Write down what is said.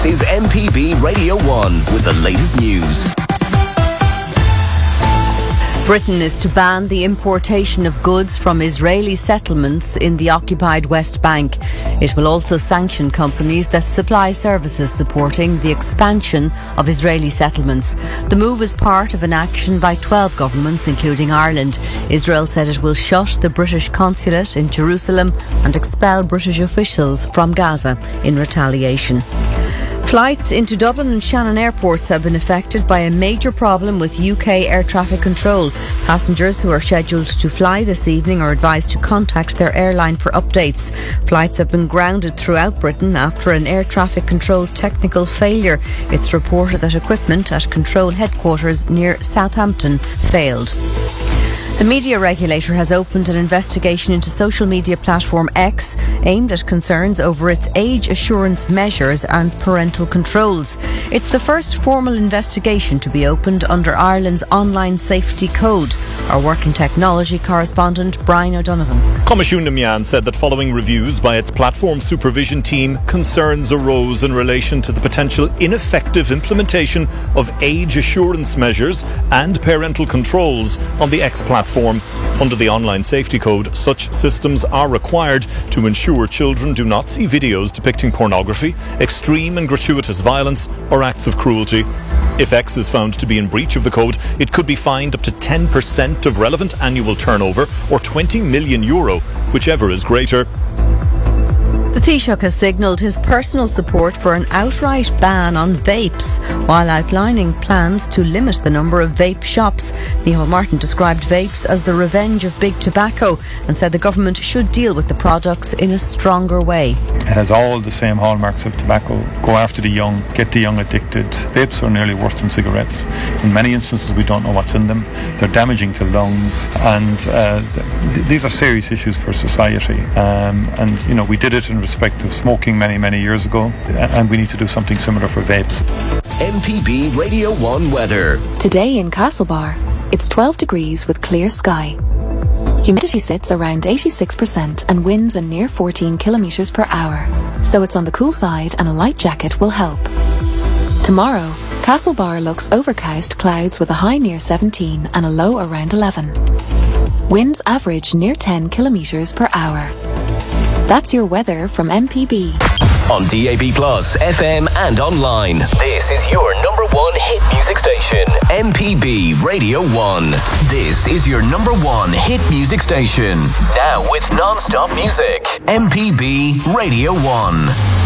This is MPB Radio 1 with the latest news. Britain is to ban the importation of goods from Israeli settlements in the occupied West Bank. It will also sanction companies that supply services supporting the expansion of Israeli settlements. The move is part of an action by 12 governments, including Ireland. Israel said it will shut the British consulate in Jerusalem and expel British officials from Gaza in retaliation. Flights into Dublin and Shannon airports have been affected by a major problem with UK air traffic control. Passengers who are scheduled to fly this evening are advised to contact their airline for updates. Flights have been grounded throughout Britain after an air traffic control technical failure. It's reported that equipment at control headquarters near Southampton failed. The media regulator has opened an investigation into social media platform X aimed at concerns over its age assurance measures and parental controls. It's the first formal investigation to be opened under Ireland's online safety code. Our working technology correspondent Brian O'Donovan. Comisiún na Meán said that following reviews by its platform supervision team, concerns arose in relation to the potential ineffective implementation of age assurance measures and parental controls on the X platform. Under the online safety code, such systems are required to ensure children do not see videos depicting pornography, extreme and gratuitous violence, or acts of cruelty. If X is found to be in breach of the code, it could be fined up to 10% of relevant annual turnover or €20 million, whichever is greater. The Taoiseach has signalled his personal support for an outright ban on vapes, while outlining plans to limit the number of vape shops. Micheál Martin described vapes as the revenge of big tobacco and said the government should deal with the products in a stronger way. It has all the same hallmarks of tobacco. Go after the young, get the young addicted. Vapes are nearly worse than cigarettes. In many instances we don't know what's in them. They're damaging to lungs, and these are serious issues for society. And you know, we did it in respect of smoking many years ago, and we need to do something similar for vapes. MPB Radio 1 weather. Today in Castlebar, it's 12 degrees with clear sky. Humidity sits around 86% and winds are near 14 kilometres per hour, so it's on the cool side and a light jacket will help. Tomorrow, Castlebar looks overcast, clouds with a high near 17 and a low around 11. Winds average near 10 kilometres per hour. That's your weather from MPB. On DAB+, FM and online. This is your number one hit music station, MPB Radio 1. This is your number one hit music station. Now with non-stop music, MPB Radio 1.